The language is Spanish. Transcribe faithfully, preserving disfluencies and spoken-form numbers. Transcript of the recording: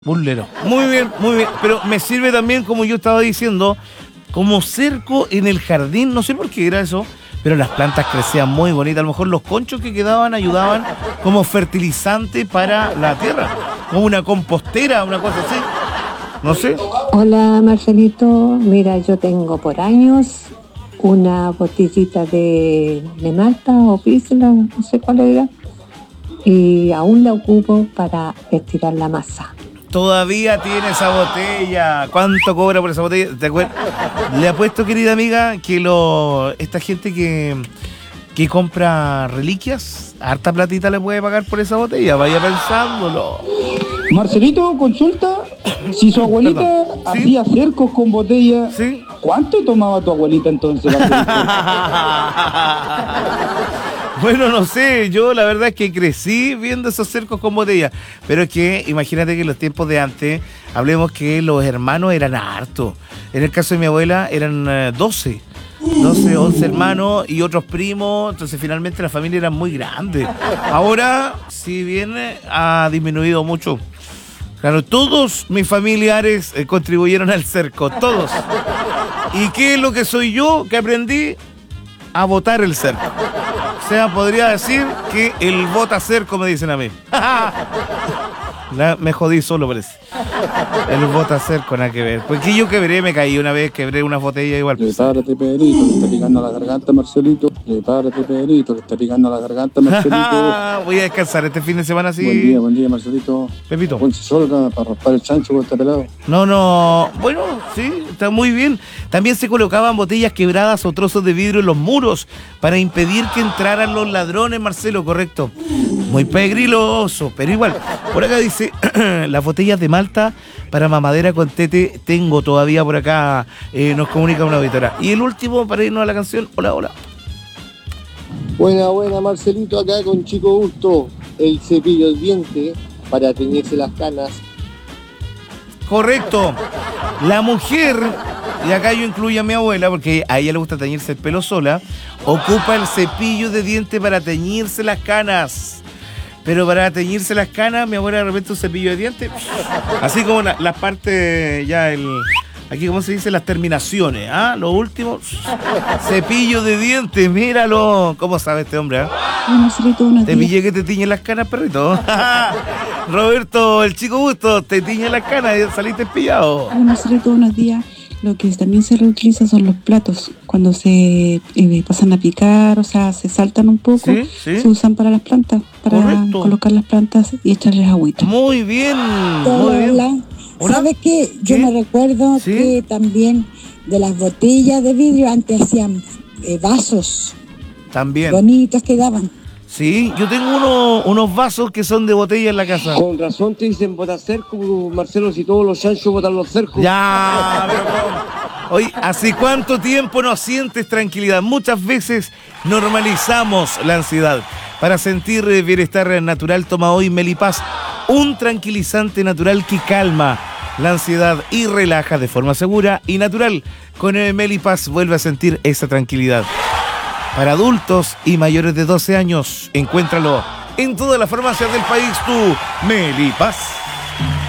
Burlero. Muy bien, muy bien. Pero me sirve también, como yo estaba diciendo, como cerco en el jardín. No sé por qué era eso, pero las plantas crecían muy bonitas. A lo mejor los conchos que quedaban ayudaban como fertilizante para la tierra. Como una compostera, una cosa así. No sé. Hola Marcelito, mira, yo tengo por años una botellita de, de malta o pícela, no sé cuál era, y aún la ocupo para estirar la masa. Todavía tiene esa botella. ¿Cuánto cobra por esa botella? ¿Te acuerdas? Le apuesto, querida amiga, que lo esta gente que, que compra reliquias, harta platita le puede pagar por esa botella. Vaya pensándolo. Marcelito, consulta, si su abuelita Perdón. ¿Sí? hacía cercos con botella, ¿Sí? ¿cuánto tomaba tu abuelita entonces, Marcelito? Bueno, no sé, yo la verdad es que crecí viendo esos cercos con botellas, pero es que imagínate que en los tiempos de antes, hablemos que los hermanos eran hartos. En el caso de mi abuela eran eh, doce, doce, once hermanos y otros primos, entonces finalmente la familia era muy grande. Ahora, si bien eh, ha disminuido mucho. Claro, todos mis familiares eh, contribuyeron al cerco, todos. ¿Y qué es lo que soy yo que aprendí? A botar el cerco. O sea, podría decir que el bota cerco me dicen a mí. La, me jodí solo, parece. El bota cerco, nada que ver. Porque yo quebré, me caí una vez, quebré una botella igual. Prepárate, Pedrito, que está picando la garganta, Marcelito. Prepárate, Pedrito, que está picando la garganta, Marcelito. Voy a descansar este fin de semana, sí. Buen día, buen día, Marcelito. Pepito. Ponce solo para raspar el chancho con este pelado. No, no, bueno, sí, está muy bien. También se colocaban botellas quebradas o trozos de vidrio en los muros para impedir que entraran los ladrones, Marcelo, correcto. Muy pegriloso, pero igual. Por acá dice, las botellas de malta para mamadera con tete tengo todavía por acá, eh, nos comunica una auditora. Y el último, para irnos a la canción, hola, hola. Buena, buena, Marcelito, acá con Chico Gusto, el cepillo de diente para teñirse las canas. Correcto. La mujer, y acá yo incluyo a mi abuela, porque a ella le gusta teñirse el pelo sola, ocupa el cepillo de diente para teñirse las canas. Pero para teñirse las canas, mi abuela de repente un cepillo de dientes. Así como las la partes, ya el... Aquí, ¿cómo se dice? Las terminaciones, ¿ah? Lo último, cepillo de dientes, míralo. ¿Cómo sabe este hombre, ah? Hola, Marcelito, buenos Te días. pillé que te tiñe las canas, perrito. Roberto, el chico Gusto, te tiñe las canas y saliste pillado. Hola, Marcelito, buenos días. Lo que también se reutiliza son los platos. Cuando se eh, pasan a picar, o sea, se saltan un poco, Sí, sí. se usan para las plantas, para Correcto. colocar las plantas y echarles agüita. Muy bien, muy bien. Hola. Hola. ¿Sabes qué? Yo ¿Qué? me recuerdo ¿Sí? que también de las botellas de vidrio antes hacían eh, vasos También. bonitos que daban. Sí, yo tengo uno, unos vasos que son de botella en la casa. Con razón te dicen botar cerco, Marcelo, si todos los chanchos botan los cercos. Ya, pero ¿cómo? Oye, ¿hace cuánto tiempo no sientes tranquilidad? Muchas veces normalizamos la ansiedad. Para sentir bienestar natural, toma hoy Melipaz, un tranquilizante natural que calma la ansiedad y relaja de forma segura y natural. Con el Melipaz vuelve a sentir esa tranquilidad. Para adultos y mayores de doce años, encuéntralo en todas las farmacias del país, tu Melipaz.